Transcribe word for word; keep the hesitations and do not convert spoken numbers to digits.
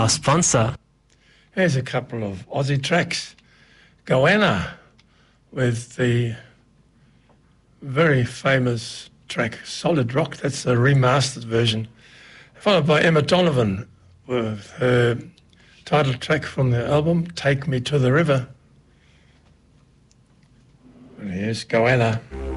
our sponsor. Here's a couple of Aussie tracks. Goanna with the very famous track Solid Rock. That's a remastered version. Followed by Emma Donovan with her title track from the album Take Me to the River. And here's Goanna.